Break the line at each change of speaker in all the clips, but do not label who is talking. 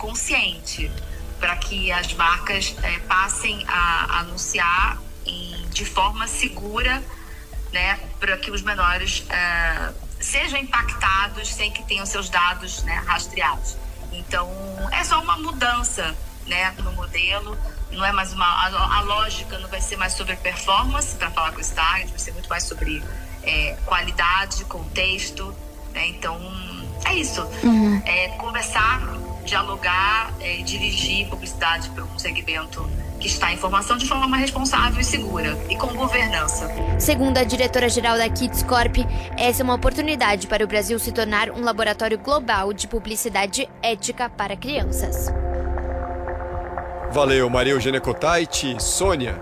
consciente, para que as marcas passem a anunciar de forma segura, né, para que os menores sejam impactados sem que tenham seus dados, né, rastreados. Então, é só uma mudança, né, no modelo. Não é mais a lógica não vai ser mais sobre performance para falar com esse target, vai ser muito mais sobre qualidade, contexto, né? Então é isso. Conversar, dialogar, dirigir publicidade para um segmento que está em formação de forma responsável e segura e com governança.
Segundo a diretora-geral da Kids Corp, essa é uma oportunidade para o Brasil se tornar um laboratório global de publicidade ética para crianças.
Valeu, Maria Eugênia Cotaiti. Sônia.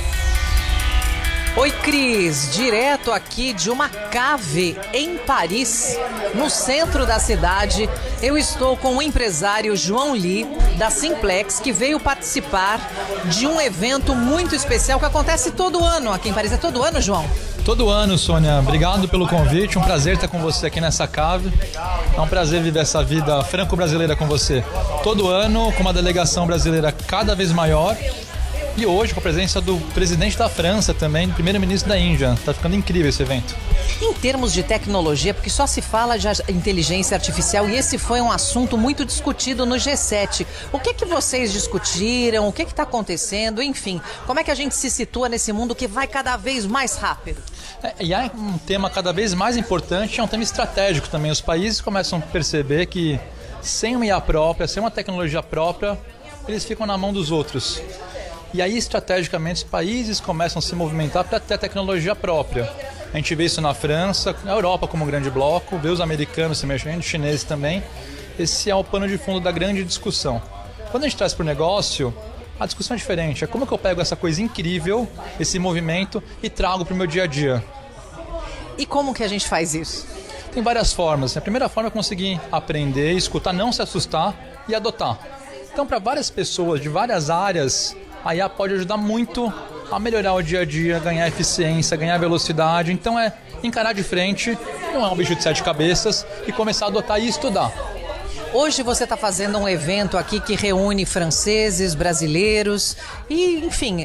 Oi, Cris, direto aqui de uma cave em Paris, no centro da cidade. Eu estou com o empresário João Lee, da Simplex, que veio participar de um evento muito especial que acontece todo ano aqui em Paris. É todo ano, João?
Todo ano, Sônia. Obrigado pelo convite. Um prazer estar com você aqui nessa cave. É um prazer viver essa vida franco-brasileira com você. Todo ano, com uma delegação brasileira cada vez maior. E hoje com a presença do presidente da França também, do primeiro-ministro da Índia. Tá ficando incrível esse evento.
Em termos de tecnologia, porque só se fala de inteligência artificial e esse foi um assunto muito discutido no G7. O que vocês discutiram? O que está acontecendo? Enfim, como é que a gente se situa nesse mundo que vai cada vez mais rápido?
E é um tema cada vez mais importante, é um tema estratégico também. Os países começam a perceber que sem uma IA própria, sem uma tecnologia própria, eles ficam na mão dos outros. E aí, estrategicamente, os países começam a se movimentar para ter tecnologia própria. A gente vê isso na França, na Europa como um grande bloco, vê os americanos se mexendo, os chineses também. Esse é o pano de fundo da grande discussão. Quando a gente traz para o negócio, a discussão é diferente. É como que eu pego essa coisa incrível, esse movimento, e trago para o meu dia a dia.
E como que a gente faz isso?
Tem várias formas. A primeira forma é conseguir aprender, escutar, não se assustar e adotar. Então, para várias pessoas de várias áreas, a IA pode ajudar muito a melhorar o dia a dia, ganhar eficiência, ganhar velocidade. Então é encarar de frente, não é um bicho de 7 cabeças, e começar a adotar e estudar.
Hoje você está fazendo um evento aqui que reúne franceses, brasileiros e, enfim,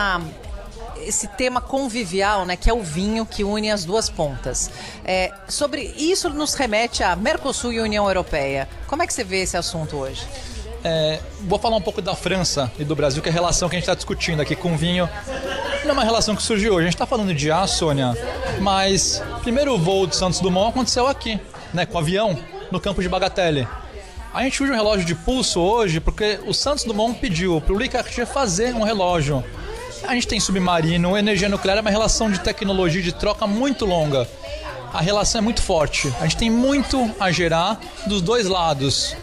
esse tema convivial, né, que é o vinho que une as duas pontas. Sobre isso nos remete a Mercosul e União Europeia. Como é que você vê esse assunto hoje?
Vou falar um pouco da França e do Brasil, que é a relação que a gente está discutindo aqui com o vinho. Não é uma relação que surgiu hoje. A gente está falando de IA, Sônia, mas o primeiro voo de Santos Dumont aconteceu aqui, né, com o avião, no campo de Bagatelle. A gente usa um relógio de pulso hoje porque o Santos Dumont pediu para o Louis Cartier fazer um relógio. A gente tem submarino, energia nuclear, é uma relação de tecnologia, de troca muito longa. A relação é muito forte. A gente tem muito a gerar dos dois lados.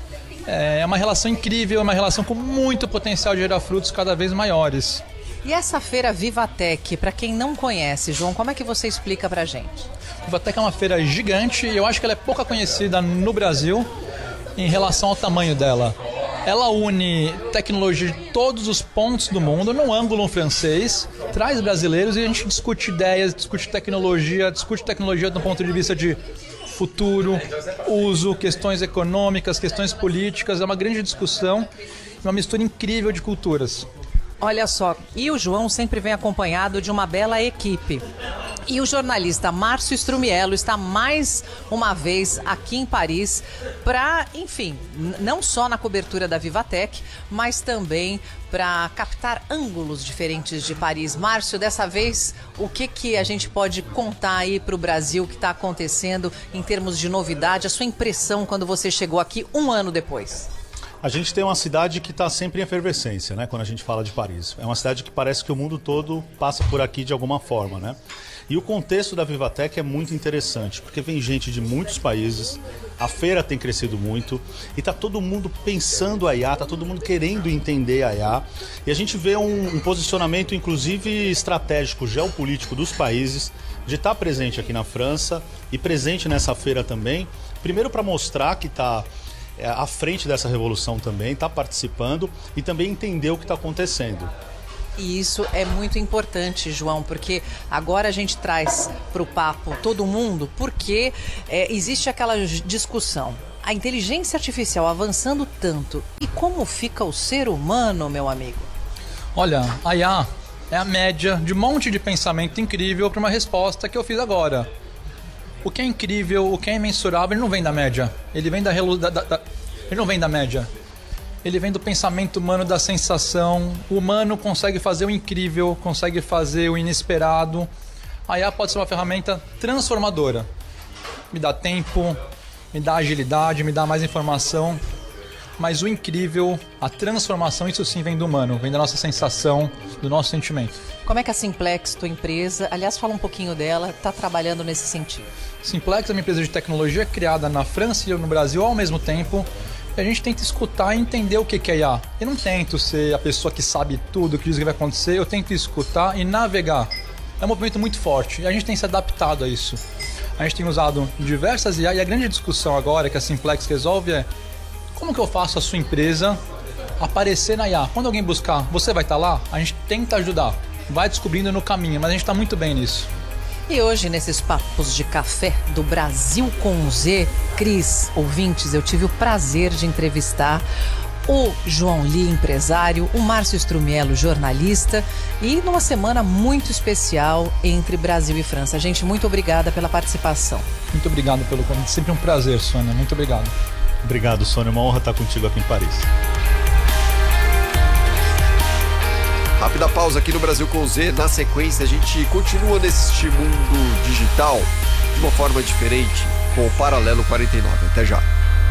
É uma relação incrível, é uma relação com muito potencial de gerar frutos cada vez maiores.
E essa feira Vivatech, para quem não conhece, João, como é que você explica pra gente?
Vivatech é uma feira gigante e eu acho que ela é pouco conhecida no Brasil em relação ao tamanho dela. Ela une tecnologia de todos os pontos do mundo num ângulo francês, traz brasileiros e a gente discute ideias, discute tecnologia do ponto de vista de futuro, uso, questões econômicas, questões políticas. É uma grande discussão, uma mistura incrível de culturas.
Olha só, e o João sempre vem acompanhado de uma bela equipe. E o jornalista Márcio Strumiello está mais uma vez aqui em Paris para, enfim, não só na cobertura da Vivatech, mas também para captar ângulos diferentes de Paris. Márcio, dessa vez, o que a gente pode contar aí para o Brasil que está acontecendo em termos de novidade? A sua impressão quando você chegou aqui um ano depois?
A gente tem uma cidade que está sempre em efervescência, né, quando a gente fala de Paris. É uma cidade que parece que o mundo todo passa por aqui de alguma forma, né? E o contexto da Vivatech é muito interessante, porque vem gente de muitos países, a feira tem crescido muito, e está todo mundo pensando a IA, está todo mundo querendo entender a IA, e a gente vê um posicionamento, inclusive estratégico, geopolítico dos países, de estar presente aqui na França e presente nessa feira também, primeiro para mostrar que está à frente dessa revolução também, está participando e também entender o que está acontecendo.
E isso é muito importante, João, porque agora a gente traz para o papo todo mundo, porque existe aquela discussão. a inteligência artificial avançando tanto, e como fica o ser humano, meu amigo?
Olha, a IA é a média de um monte de pensamento incrível para uma resposta que eu fiz agora. O que é incrível, o que é imensurável, ele não vem da média. Ele vem ele não vem da média. Ele vem do pensamento humano, da sensação. O humano consegue fazer o incrível, consegue fazer o inesperado. A IA pode ser uma ferramenta transformadora. Me dá tempo, me dá agilidade, me dá mais informação. Mas o incrível, a transformação, isso sim vem do humano, vem da nossa sensação, do nosso sentimento.
Como é que a Simplex, tua empresa, aliás, fala um pouquinho dela, está trabalhando nesse sentido?
Simplex é uma empresa de tecnologia criada na França e no Brasil ao mesmo tempo. E a gente tenta escutar e entender o que é IA. Eu não tento ser a pessoa que sabe tudo, que diz o que vai acontecer, eu tento escutar e navegar. É um movimento muito forte e a gente tem se adaptado a isso. A gente tem usado diversas IA e a grande discussão agora que a Simplex resolve é: como que eu faço a sua empresa aparecer na IA? Quando alguém buscar, você vai estar lá? A gente tenta ajudar, vai descobrindo no caminho, mas a gente está muito bem nisso.
E hoje, nesses papos de café do Brasil com Z, Cris, ouvintes, eu tive o prazer de entrevistar o João Lee, empresário, o Márcio Strumiello, jornalista, e numa semana muito especial entre Brasil e França. Gente, muito obrigada pela participação.
Muito obrigado pelo convite, sempre um prazer, Sônia, muito obrigado.
Obrigado, Sônia, uma honra estar contigo aqui em Paris.
Rápida pausa aqui no Brasil com Z. Na sequência, a gente continua neste mundo digital de uma forma diferente com o Paralelo 49. Até já.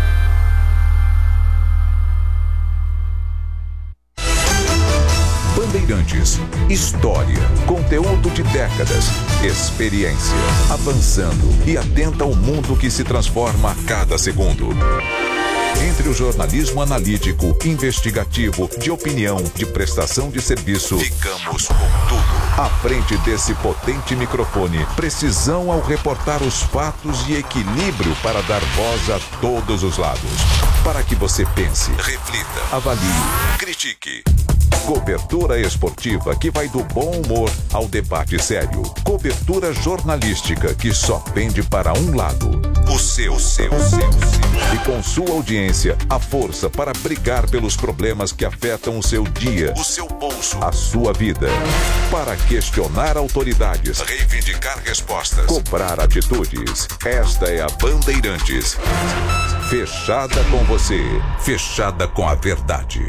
Bandeirantes. História, conteúdo de décadas, experiência, avançando e atenta ao mundo que se transforma a cada segundo. Entre o jornalismo analítico, investigativo, de opinião, de prestação de serviço, ficamos com tudo. À frente desse potente microfone, precisão ao reportar os fatos e equilíbrio para dar voz a todos os lados. Para que você pense, reflita, avalie, critique. Cobertura esportiva que vai do bom humor ao debate sério. Cobertura jornalística que só pende para um lado. O seu. E com sua audiência, a força para brigar pelos problemas que afetam o seu dia, o seu bolso, a sua vida. Para questionar autoridades, reivindicar respostas, cobrar atitudes. Esta é a Bandeirantes. Fechada com você, fechada com a verdade.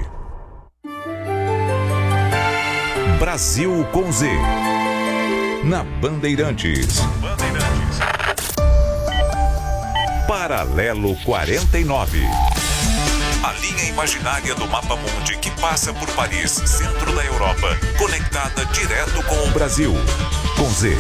Brasil com Z. Na Bandeirantes. Paralelo 49. A linha imaginária do Mapa Mundi que passa por Paris, centro da Europa, conectada direto com o Brasil. Com Z.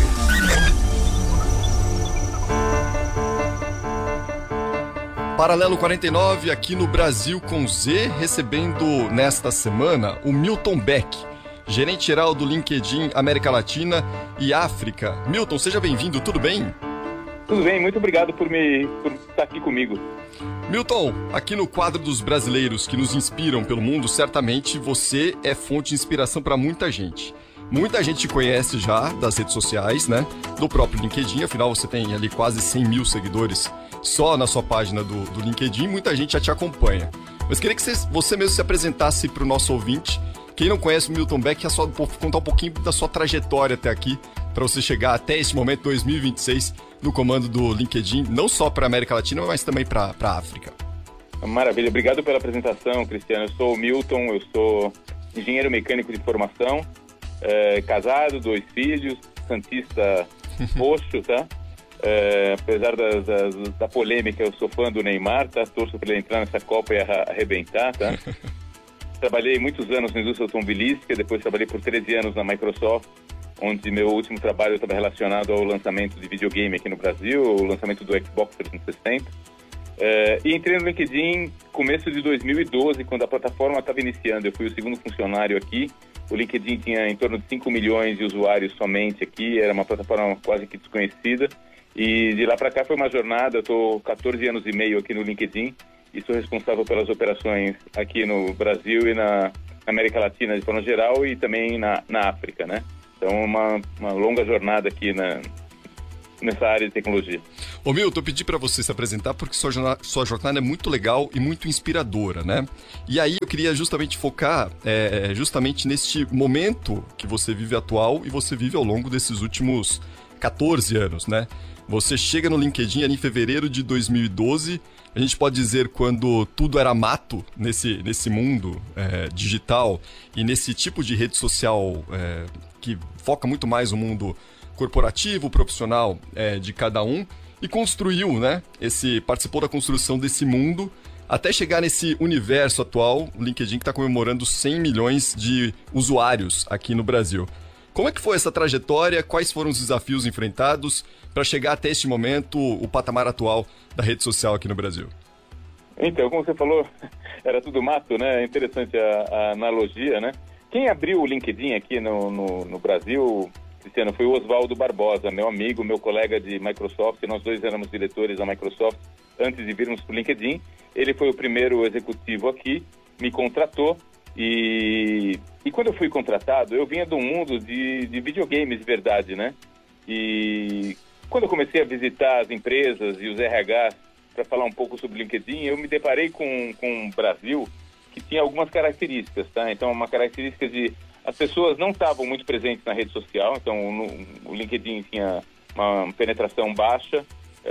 Paralelo 49 aqui no Brasil com Z, recebendo nesta semana o Milton Beck, gerente-geral do LinkedIn América Latina e África. Milton, seja bem-vindo, tudo bem?
Tudo bem, muito obrigado por estar aqui comigo.
Milton, aqui no quadro dos brasileiros que nos inspiram pelo mundo, certamente você é fonte de inspiração para muita gente. Muita gente te conhece já das redes sociais, né? Do próprio LinkedIn, afinal você tem ali quase 100 mil seguidores só na sua página do LinkedIn, muita gente já te acompanha. Mas queria que você mesmo se apresentasse para o nosso ouvinte. Quem não conhece o Milton Beck, é só contar um pouquinho da sua trajetória até aqui, para você chegar até esse momento, 2026, no comando do LinkedIn, não só para a América Latina, mas também para a África.
Maravilha, obrigado pela apresentação, Cristiano. Eu sou o Milton, eu sou engenheiro mecânico de formação, casado, 2 filhos, santista roxo, tá? Apesar da polêmica, eu sou fã do Neymar, tá? Torço para ele entrar nessa Copa e arrebentar, tá? Trabalhei muitos anos na indústria automobilística, depois trabalhei por 13 anos na Microsoft, onde meu último trabalho estava relacionado ao lançamento de videogame aqui no Brasil, o lançamento do Xbox 360. E entrei no LinkedIn começo de 2012, quando a plataforma estava iniciando. Eu fui o segundo funcionário aqui. O LinkedIn tinha em torno de 5 milhões de usuários somente aqui, era uma plataforma quase que desconhecida. E de lá para cá foi uma jornada, eu estou 14 anos e meio aqui no LinkedIn e sou responsável pelas operações aqui no Brasil e na América Latina de forma geral e também na África, né? Então uma longa jornada aqui nessa área de tecnologia.
Ô Milton, eu pedi para você se apresentar porque sua jornada é muito legal e muito inspiradora, né? E aí eu queria justamente focar justamente neste momento que você vive atual e você vive ao longo desses últimos 14 anos, né? Você chega no LinkedIn ali em fevereiro de 2012, a gente pode dizer quando tudo era mato nesse mundo digital e nesse tipo de rede social que foca muito mais o mundo corporativo, profissional de cada um, e construiu, né? Participou da construção desse mundo até chegar nesse universo atual, o LinkedIn que está comemorando 100 milhões de usuários aqui no Brasil. Como é que foi essa trajetória? Quais foram os desafios enfrentados para chegar até este momento, o patamar atual da rede social aqui no Brasil?
Então, como você falou, era tudo mato, né? É interessante a analogia, né? Quem abriu o LinkedIn aqui no Brasil, Cristiano, foi o Oswaldo Barbosa, meu amigo, meu colega de Microsoft. Nós dois éramos diretores da Microsoft antes de virmos para o LinkedIn. Ele foi o primeiro executivo aqui, me contratou. E quando eu fui contratado, eu vinha de um mundo de videogames de verdade, né? E quando eu comecei a visitar as empresas e os RHs para falar um pouco sobre o LinkedIn, eu me deparei com um Brasil que tinha algumas características, tá? Então, uma característica de... As pessoas não estavam muito presentes na rede social, então o LinkedIn tinha uma penetração baixa.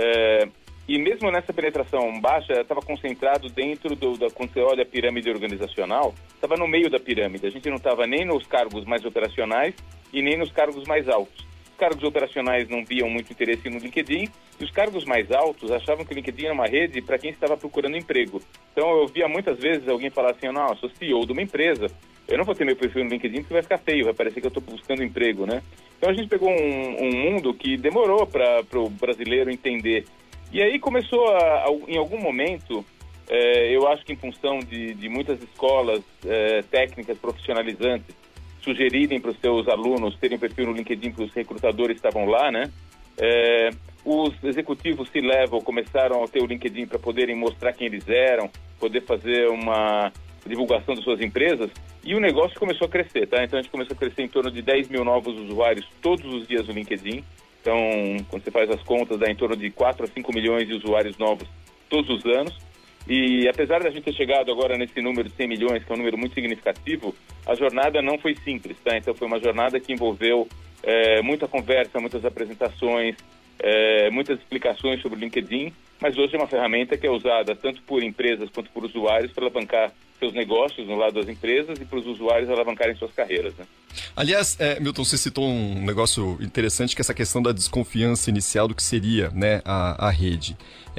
E mesmo nessa penetração baixa, estava concentrado dentro quando você olha a pirâmide organizacional, estava no meio da pirâmide. A gente não estava nem nos cargos mais operacionais e nem nos cargos mais altos. Os cargos operacionais não viam muito interesse no LinkedIn e os cargos mais altos achavam que o LinkedIn era uma rede para quem estava procurando emprego. Então eu via muitas vezes alguém falar assim, não, eu sou CEO de uma empresa, eu não vou ter meu perfil no LinkedIn porque vai ficar feio, vai parecer que eu estou buscando emprego, né? Então a gente pegou um mundo que demorou para o brasileiro entender. E aí começou, em algum momento, eu acho que em função de muitas escolas técnicas profissionalizantes sugerirem para os seus alunos terem perfil no LinkedIn, porque os recrutadores estavam lá, né? Os executivos C-level começaram a ter o LinkedIn para poderem mostrar quem eles eram, poder fazer uma divulgação das suas empresas, e o negócio começou a crescer, tá? Então a gente começou a crescer em torno de 10 mil novos usuários todos os dias no LinkedIn. Então, quando você faz as contas, dá em torno de 4 a 5 milhões de usuários novos todos os anos. E apesar da gente ter chegado agora nesse número de 100 milhões, que é um número muito significativo, a jornada não foi simples, tá? Então foi uma jornada que envolveu muita conversa, muitas apresentações, muitas explicações sobre o LinkedIn, mas hoje é uma ferramenta que é usada tanto por empresas quanto por usuários para alavancar seus negócios no lado das empresas e para os usuários alavancarem suas carreiras, né?
Aliás, Milton, você citou um negócio interessante, que é essa questão da desconfiança inicial do que seria, né, a rede.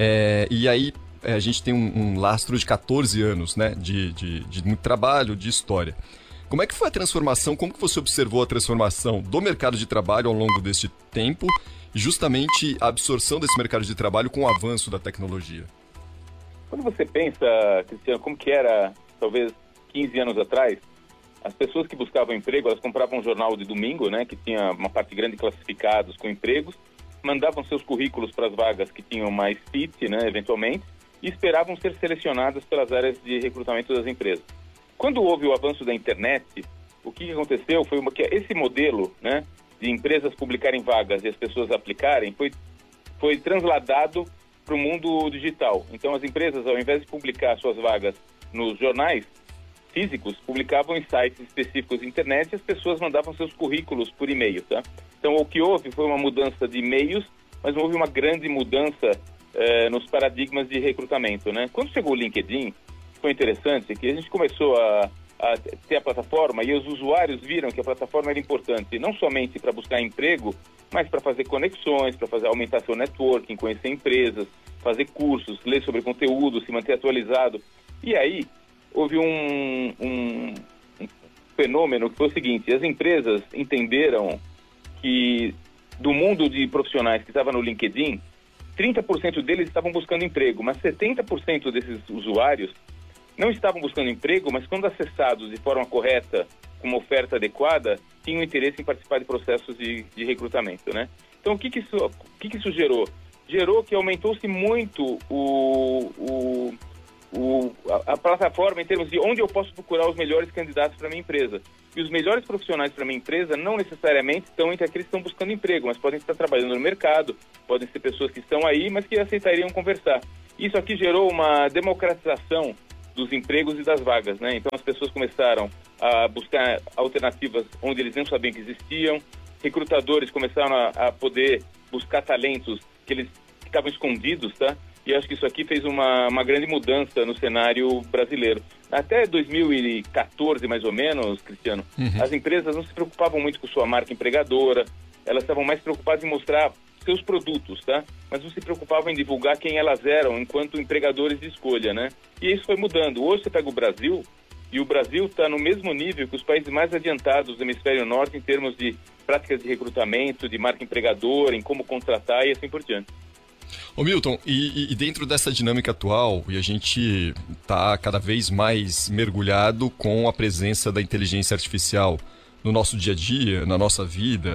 E aí a gente tem um lastro de 14 anos, né, de muito trabalho, de história. Como é que foi a transformação, como que você observou a transformação do mercado de trabalho ao longo deste tempo e justamente a absorção desse mercado de trabalho com o avanço da tecnologia?
Quando você pensa, Cristiano, como que era, talvez, 15 anos atrás, as pessoas que buscavam emprego, elas compravam um jornal de domingo, né, que tinha uma parte grande de classificados com empregos, mandavam seus currículos para as vagas que tinham mais fit, né, eventualmente, e esperavam ser selecionadas pelas áreas de recrutamento das empresas. Quando houve o avanço da internet, o que aconteceu foi que esse modelo, né, de empresas publicarem vagas e as pessoas aplicarem foi transladado para o mundo digital. Então as empresas, ao invés de publicar suas vagas nos jornais físicos, publicavam em sites específicos de internet e as pessoas mandavam seus currículos por e-mail, tá? Então o que houve foi uma mudança de e-mails, mas não houve uma grande mudança nos paradigmas de recrutamento, né? Quando chegou o LinkedIn, foi interessante que a gente começou a ter a plataforma e os usuários viram que a plataforma era importante não somente para buscar emprego, mas para fazer conexões, para aumentar seu networking, conhecer empresas, fazer cursos, ler sobre conteúdo, se manter atualizado. E aí houve um fenômeno que foi o seguinte: as empresas entenderam que do mundo de profissionais que estava no LinkedIn, 30% deles estavam buscando emprego, mas 70% desses usuários não estavam buscando emprego, mas quando acessados de forma correta, com uma oferta adequada, tinham interesse em participar de processos de recrutamento, né? Então, o que isso gerou? Gerou que aumentou-se muito a plataforma em termos de onde eu posso procurar os melhores candidatos para minha empresa. E os melhores profissionais para minha empresa não necessariamente estão entre aqueles que estão buscando emprego, mas podem estar trabalhando no mercado, podem ser pessoas que estão aí, mas que aceitariam conversar. Isso aqui gerou uma democratização dos empregos e das vagas, né? Então as pessoas começaram a buscar alternativas onde eles não sabiam que existiam, recrutadores começaram a poder buscar talentos que estavam escondidos, tá? E acho que isso aqui fez uma grande mudança no cenário brasileiro. Até 2014, mais ou menos, Cristiano, as empresas não se preocupavam muito com sua marca empregadora, elas estavam mais preocupadas em mostrar seus produtos, tá? Mas não se preocupavam em divulgar quem elas eram enquanto empregadores de escolha, né? E isso foi mudando. Hoje você pega o Brasil, e o Brasil está no mesmo nível que os países mais adiantados do hemisfério norte em termos de práticas de recrutamento, de marca empregadora, em como contratar e assim por diante.
Ô Milton, e dentro dessa dinâmica atual, e a gente está cada vez mais mergulhado com a presença da inteligência artificial no nosso dia a dia, na nossa vida,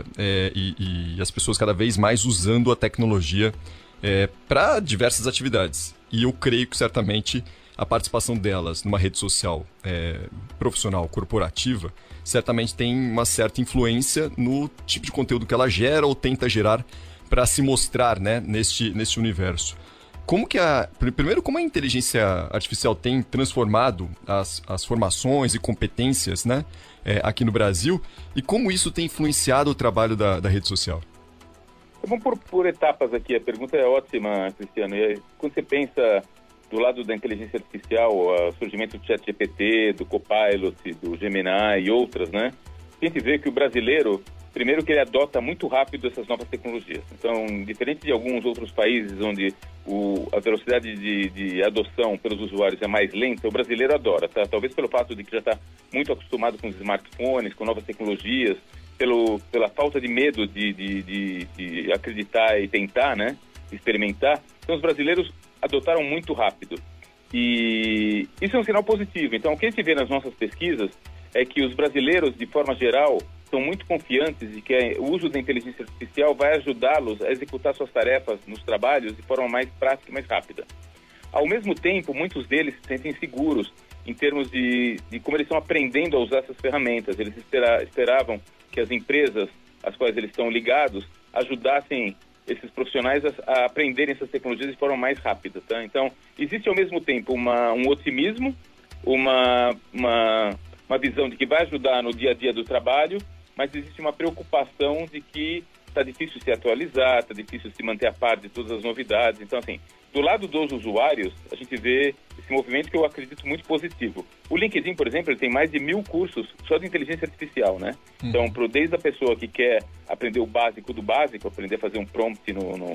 e as pessoas cada vez mais usando a tecnologia para diversas atividades. E eu creio que certamente a participação delas numa rede social profissional, corporativa, certamente tem uma certa influência no tipo de conteúdo que ela gera ou tenta gerar para se mostrar, né, neste universo. Primeiro, como a inteligência artificial tem transformado as formações e competências, né, aqui no Brasil, e como isso tem influenciado o trabalho da rede social?
Vamos por etapas aqui. A pergunta é ótima, Cristiano. E quando você pensa do lado da inteligência artificial, o surgimento do ChatGPT, do Copilot, do Gemini e outras, né, a gente vê que o brasileiro, primeiro que ele adota muito rápido essas novas tecnologias. Então, diferente de alguns outros países onde a velocidade de adoção pelos usuários é mais lenta, o brasileiro adora, tá? Talvez pelo fato de que já está muito acostumado com os smartphones, com novas tecnologias, pela falta de medo de acreditar e tentar, né? Experimentar. Então, os brasileiros adotaram muito rápido. E isso é um sinal positivo. Então, o que a gente vê nas nossas pesquisas é que os brasileiros, de forma geral, são muito confiantes de que o uso da inteligência artificial vai ajudá-los a executar suas tarefas nos trabalhos de forma mais prática e mais rápida. Ao mesmo tempo, muitos deles se sentem seguros em termos de como eles estão aprendendo a usar essas ferramentas. Eles esperavam que as empresas às quais eles estão ligados ajudassem esses profissionais a aprenderem essas tecnologias de forma mais rápida, tá? Então, existe ao mesmo tempo um otimismo, uma visão de que vai ajudar no dia a dia do trabalho, mas existe uma preocupação de que está difícil se atualizar, está difícil se manter a par de todas as novidades. Então, assim, do lado dos usuários, a gente vê esse movimento que eu acredito muito positivo. O LinkedIn, por exemplo, ele tem mais de 1000 cursos só de inteligência artificial, né? Então, desde a pessoa que quer aprender o básico do básico, aprender a fazer um prompt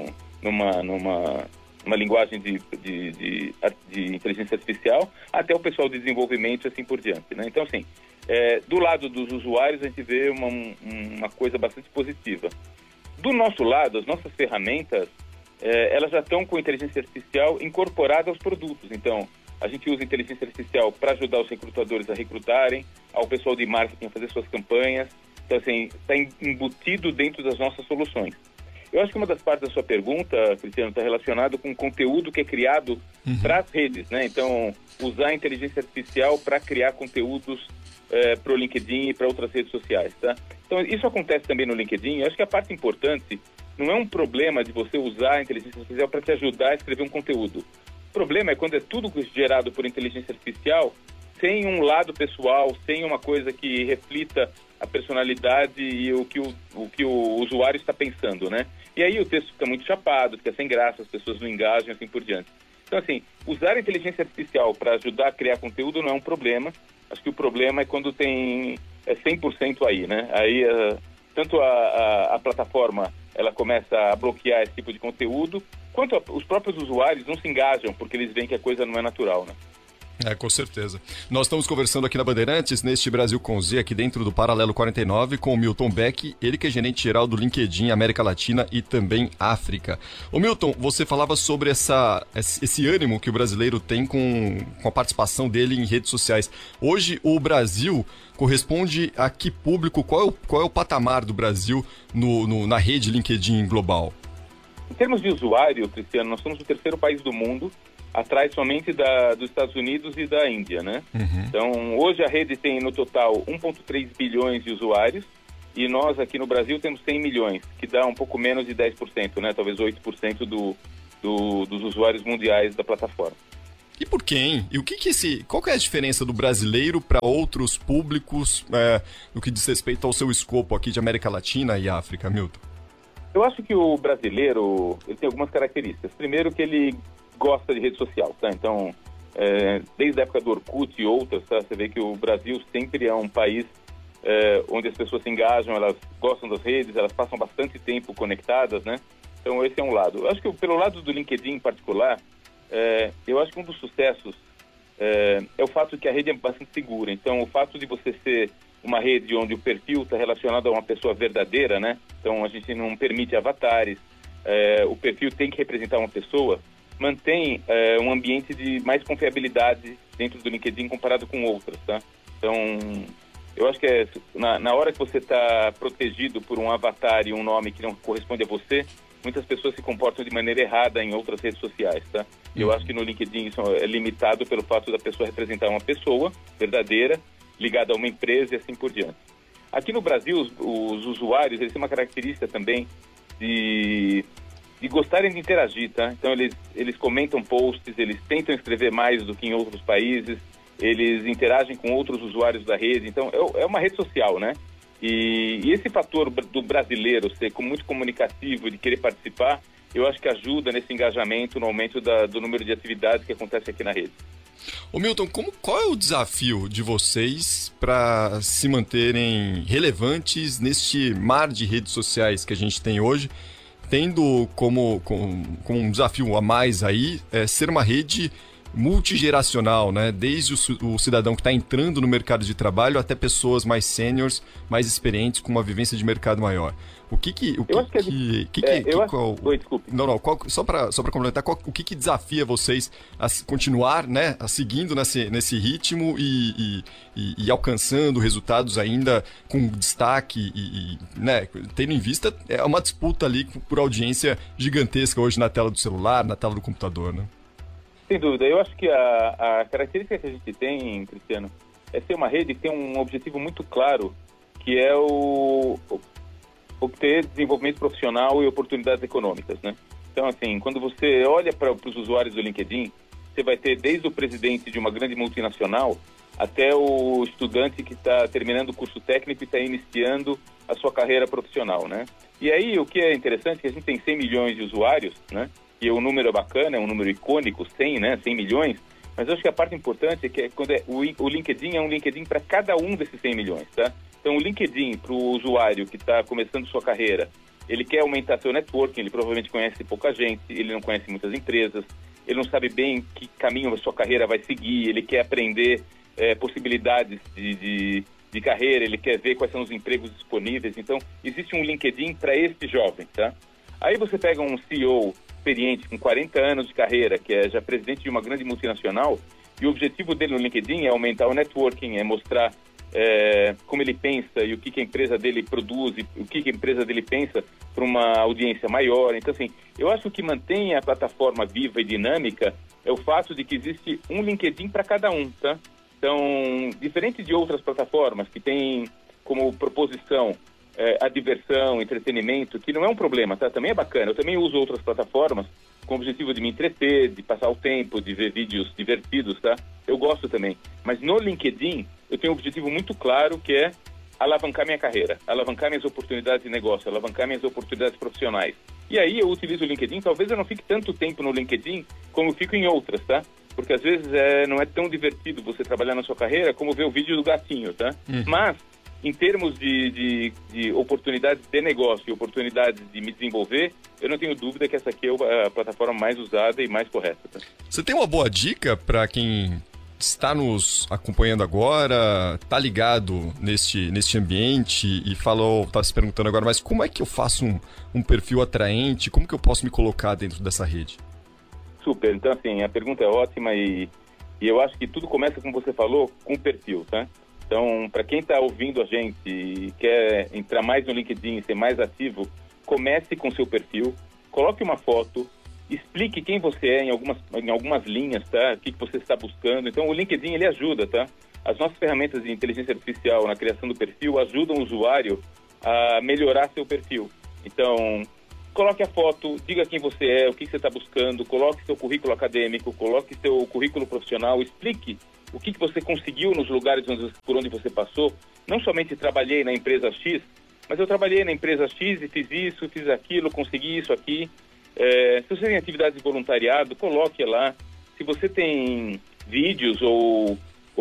numa linguagem de inteligência artificial, até o pessoal de desenvolvimento e assim por diante, né? Então, assim, do lado dos usuários, a gente vê uma coisa bastante positiva. Do nosso lado, as nossas ferramentas, elas já estão com inteligência artificial incorporada aos produtos. Então, a gente usa inteligência artificial para ajudar os recrutadores a recrutarem, ao pessoal de marketing a fazer suas campanhas. Então, assim, está embutido dentro das nossas soluções. Eu acho que uma das partes da sua pergunta, Cristiano, está relacionado com o conteúdo que é criado para as redes, né? Então, usar a inteligência artificial para criar conteúdos para o LinkedIn e para outras redes sociais, tá? Então, isso acontece também no LinkedIn. Eu acho que a parte importante não é um problema de você usar a inteligência artificial para te ajudar a escrever um conteúdo. O problema é quando é tudo gerado por inteligência artificial sem um lado pessoal, sem uma coisa que reflita a personalidade e o que o usuário está pensando, né? E aí o texto fica muito chapado, fica sem graça, as pessoas não engajam e assim por diante. Então, assim, usar a inteligência artificial para ajudar a criar conteúdo não é um problema. Acho que o problema é quando tem 100% aí, né? Aí, tanto a plataforma ela começa a bloquear esse tipo de conteúdo, quanto os próprios usuários não se engajam porque eles veem que a coisa não é natural, né?
Com certeza. Nós estamos conversando aqui na Bandeirantes, neste Brasil com Z, aqui dentro do Paralelo 49, com o Milton Beck, ele que é gerente geral do LinkedIn América Latina e também África. Ô Milton, você falava sobre esse ânimo que o brasileiro tem com a participação dele em redes sociais. Hoje, o Brasil corresponde a que público? Qual é o patamar do Brasil na rede LinkedIn global?
Em termos de usuário, Cristiano, nós somos o terceiro país do mundo atrás somente dos Estados Unidos e da Índia, né? Então, hoje a rede tem no total 1,3 bilhões de usuários e nós aqui no Brasil temos 100 milhões, que dá um pouco menos de 10%, né? Talvez 8% dos usuários mundiais da plataforma.
E por quê, hein? E qual que é a diferença do brasileiro para outros públicos no que diz respeito ao seu escopo aqui de América Latina e África, Milton?
Eu acho que o brasileiro ele tem algumas características. Primeiro que ele gosta de rede social, tá? Então, desde a época do Orkut e outras, tá? Você vê que o Brasil sempre é um país onde as pessoas se engajam, elas gostam das redes, elas passam bastante tempo conectadas, né? Então, esse é um lado. Eu acho que pelo lado do LinkedIn em particular, eu acho que um dos sucessos é o fato de que a rede é bastante segura. Então, o fato de você ser uma rede onde o perfil está relacionado a uma pessoa verdadeira, né? Então, a gente não permite avatares, o perfil tem que representar uma pessoa, mantém um ambiente de mais confiabilidade dentro do LinkedIn comparado com outras, tá? Então, eu acho que na hora que você está protegido por um avatar e um nome que não corresponde a você, muitas pessoas se comportam de maneira errada em outras redes sociais, tá? Eu acho que no LinkedIn isso é limitado pelo fato da pessoa representar uma pessoa verdadeira, ligada a uma empresa e assim por diante. Aqui no Brasil, os usuários, eles têm uma característica também de gostarem de interagir, tá? Então, eles comentam posts, eles tentam escrever mais do que em outros países, eles interagem com outros usuários da rede. Então, é uma rede social, né? E esse fator do brasileiro ser muito comunicativo, de querer participar, eu acho que ajuda nesse engajamento, no aumento do número de atividades que acontece aqui na rede.
Ô Milton, qual é o desafio de vocês para se manterem relevantes neste mar de redes sociais que a gente tem hoje, tendo como um desafio a mais aí ser uma rede multigeracional, né? Desde o cidadão que está entrando no mercado de trabalho até pessoas mais sêniores, mais experientes, com uma vivência de mercado maior. Só para complementar, o que desafia vocês a continuar, né, seguindo nesse ritmo e alcançando resultados ainda com destaque né, tendo em vista uma disputa ali por audiência gigantesca hoje na tela do celular, na tela do computador, né?
Sem dúvida. Eu acho que a característica que a gente tem, Cristiano, é ser uma rede que tem um objetivo muito claro, que é obter desenvolvimento profissional e oportunidades econômicas, né? Então, assim, quando você olha para os usuários do LinkedIn, você vai ter desde o presidente de uma grande multinacional até o estudante que está terminando o curso técnico e está iniciando a sua carreira profissional, né? E aí, o que é interessante é que a gente tem 100 milhões de usuários, né? E o número é bacana, é um número icônico, 100, né? 100 milhões. Mas eu acho que a parte importante é que o LinkedIn é um LinkedIn para cada um desses 100 milhões, tá? Então, o LinkedIn, para o usuário que está começando sua carreira, ele quer aumentar seu networking, ele provavelmente conhece pouca gente, ele não conhece muitas empresas, ele não sabe bem que caminho a sua carreira vai seguir, ele quer aprender possibilidades de carreira, ele quer ver quais são os empregos disponíveis. Então, existe um LinkedIn para esse jovem, tá? Aí você pega um CEO experiente, com 40 anos de carreira, que é já presidente de uma grande multinacional, e o objetivo dele no LinkedIn é aumentar o networking, é mostrar como ele pensa e o que a empresa dele produz e o que a empresa dele pensa para uma audiência maior. Então, assim, eu acho que o que mantém a plataforma viva e dinâmica é o fato de que existe um LinkedIn para cada um, tá? Então, diferente de outras plataformas que têm como proposição a diversão, entretenimento, que não é um problema, tá? Também é bacana. Eu também uso outras plataformas com o objetivo de me entreter, de passar o tempo, de ver vídeos divertidos, tá? Eu gosto também. Mas no LinkedIn, eu tenho um objetivo muito claro, que é alavancar minha carreira, alavancar minhas oportunidades de negócio, alavancar minhas oportunidades profissionais. E aí eu utilizo o LinkedIn, talvez eu não fique tanto tempo no LinkedIn como eu fico em outras, tá? Porque às vezes não é tão divertido você trabalhar na sua carreira como ver o vídeo do gatinho, tá? Mas, em termos de oportunidades de negócio e oportunidades de me desenvolver, eu não tenho dúvida que essa aqui é a plataforma mais usada e mais correta. Tá?
Você tem uma boa dica para quem está nos acompanhando agora, está ligado neste ambiente e está se perguntando agora, mas como é que eu faço um perfil atraente? Como que eu posso me colocar dentro dessa rede?
Super. Então, assim, a pergunta é ótima e eu acho que tudo começa, como você falou, com o perfil, tá? Então, para quem está ouvindo a gente e quer entrar mais no LinkedIn e ser mais ativo, comece com seu perfil, coloque uma foto, explique quem você é em algumas linhas, tá? O que você está buscando. Então, o LinkedIn, ele ajuda, tá? As nossas ferramentas de inteligência artificial na criação do perfil ajudam o usuário a melhorar seu perfil. Então, coloque a foto, diga quem você é, o que você está buscando, coloque seu currículo acadêmico, coloque seu currículo profissional, explique o que você conseguiu nos lugares por onde você passou. Não somente trabalhei na empresa X, mas eu trabalhei na empresa X e fiz isso, fiz aquilo, consegui isso aqui. Se você tem atividades de voluntariado, coloque lá. Se você tem vídeos ou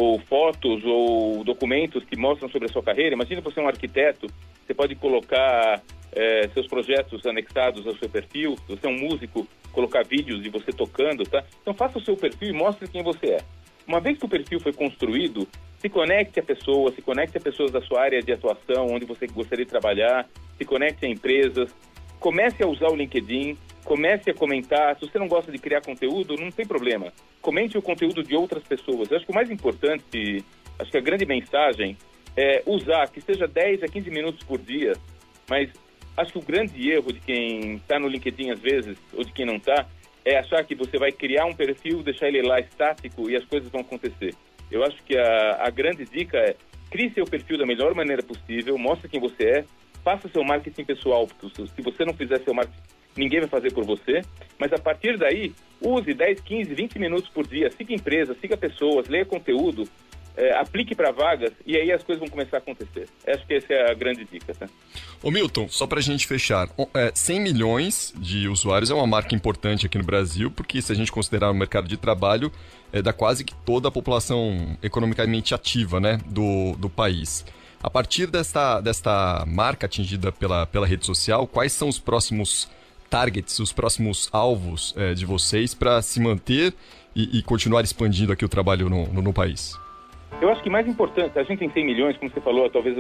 fotos ou documentos que mostram sobre a sua carreira, imagina você é um arquiteto, você pode colocar seus projetos anexados ao seu perfil. Se você é um músico, colocar vídeos de você tocando, tá? Então faça o seu perfil e mostre quem você é. Uma vez que o perfil foi construído, se conecte a pessoas da sua área de atuação, onde você gostaria de trabalhar, se conecte a empresas, comece a usar o LinkedIn, comece a comentar. Se você não gosta de criar conteúdo, não tem problema. Comente o conteúdo de outras pessoas. Eu acho que o mais importante, acho que a grande mensagem é usar, que seja 10 a 15 minutos por dia, mas acho que o grande erro de quem está no LinkedIn às vezes, ou de quem não está, é achar que você vai criar um perfil, deixar ele lá estático e as coisas vão acontecer. Eu acho que a grande dica é: crie seu perfil da melhor maneira possível, mostre quem você é, faça seu marketing pessoal, porque se você não fizer seu marketing, ninguém vai fazer por você, mas a partir daí, use 10, 15, 20 minutos por dia, siga empresas, siga pessoas, leia conteúdo, aplique para vagas e aí as coisas vão começar a acontecer. Acho que essa é a grande dica, tá?
Ô Milton, só pra gente fechar, 100 milhões de usuários é uma marca importante aqui no Brasil, porque se a gente considerar o mercado de trabalho, dá quase que toda a população economicamente ativa, né, do país. A partir desta marca atingida pela rede social, quais são os próximos targets, os próximos alvos de vocês para se manter e continuar expandindo aqui o trabalho no país?
Eu acho que mais importante, a gente tem 100 milhões, como você falou, talvez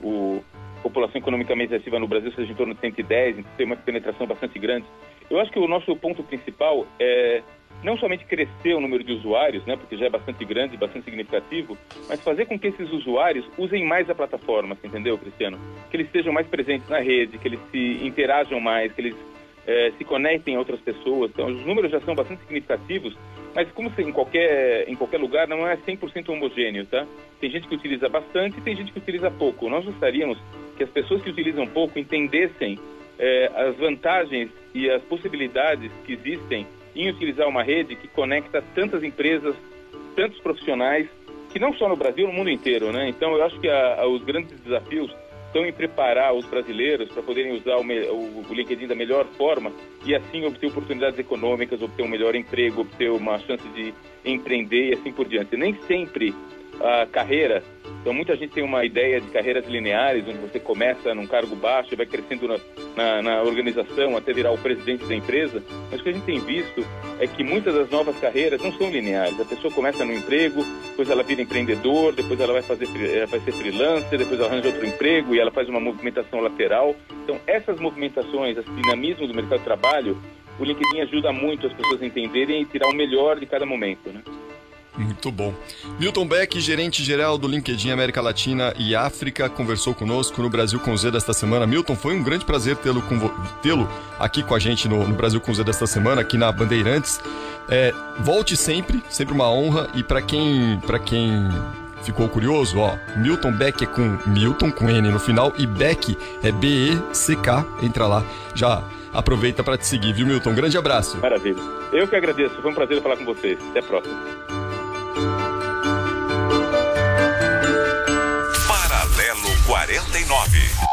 a população economicamente ativa no Brasil seja em torno de 110, então tem uma penetração bastante grande. Eu acho que o nosso ponto principal é não somente crescer o número de usuários, né, porque já é bastante grande, bastante significativo, mas fazer com que esses usuários usem mais a plataforma, entendeu, Cristiano? Que eles estejam mais presentes na rede, que eles se interajam mais, que eles se conectem a outras pessoas. Então, os números já são bastante significativos, mas como em qualquer lugar, não é 100% homogêneo, tá? Tem gente que utiliza bastante e tem gente que utiliza pouco. Nós gostaríamos que as pessoas que utilizam pouco entendessem as vantagens e as possibilidades que existem em utilizar uma rede que conecta tantas empresas, tantos profissionais, que não só no Brasil, no mundo inteiro, né? Então, eu acho que os grandes desafios estão em preparar os brasileiros para poderem usar o LinkedIn da melhor forma e assim obter oportunidades econômicas, obter um melhor emprego, obter uma chance de empreender e assim por diante. Nem sempre a carreira, então muita gente tem uma ideia de carreiras lineares, onde você começa num cargo baixo e vai crescendo na organização até virar o presidente da empresa, mas o que a gente tem visto é que muitas das novas carreiras não são lineares. A pessoa começa no emprego, depois ela vira empreendedor, depois ela vai ser freelancer, depois ela arranja outro emprego e ela faz uma movimentação lateral. Então essas movimentações, esse dinamismo do mercado de trabalho, o LinkedIn ajuda muito as pessoas a entenderem e tirar o melhor de cada momento, né?
Muito bom. Milton Beck, gerente-geral do LinkedIn América Latina e África, conversou conosco no Brasil com Z desta semana. Milton, foi um grande prazer tê-lo aqui com a gente no Brasil com Z desta semana, aqui na Bandeirantes. Volte sempre uma honra. E para quem ficou curioso, Milton Beck é com Milton, com N no final, e Beck é B-E-C-K, entra lá. Já aproveita para te seguir, viu, Milton? Grande abraço.
Maravilha. Eu que agradeço, foi um prazer falar com vocês. Até a próxima.
Paralelo 49.